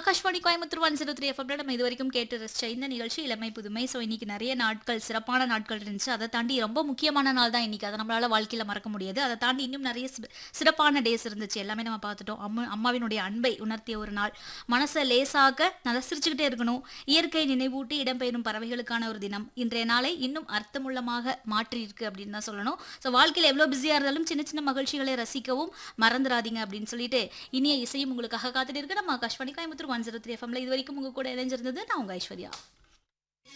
ஆகாஷ்வாணி கோயம்புத்தூர் 103 எஃப்எம்ல நம்ம இது வரைக்கும் கேட்டு ரசிச்ச இந்த நிகழ்ச்சி இளமை புதுமை. ஸோ இன்னைக்கு நிறைய நாட்கள் சிறப்பான நாட்கள் இருந்துச்சு. அதை தாண்டி ரொம்ப முக்கியமான நாள் தான் இன்னைக்கு. அதை நம்மளால வாழ்க்கையில மறக்க முடியாது. அதை தாண்டி இன்னும் நிறைய சிறப்பான டேஸ் இருந்துச்சு. எல்லாமே நம்ம பார்த்துட்டோம். அம்மாவினுடைய அன்பை உணர்த்திய ஒரு நாள். மனசை லேசாக நல்லா சிரிச்சுக்கிட்டே இருக்கணும். இயற்கை நினைவூட்டி இடம்பெயரும் பறவைகளுக்கான ஒரு தினம். இன்றைய நாளை இன்னும் அர்த்தமுள்ளமாக மாற்றி இருக்கு அப்படின்னு தான் சொல்லணும். ஸோ வாழ்க்கையில் எவ்வளோ பிஸியா இருந்தாலும் சின்ன சின்ன மகிழ்ச்சிகளை ரசிக்கவும் மறந்துடாதீங்க அப்படின்னு சொல்லிட்டு இனிய இசையும் உங்களுக்காக காத்துட்டு இருக்கு. நம்ம ஆகாஷ்வாணி கோயம்புத்தூர் 103 எஃப்எம்ல இது வரைக்கும் உங்க கூட இணைஞ்சிருந்தது நான் உங்க ஐஸ்வர்யா.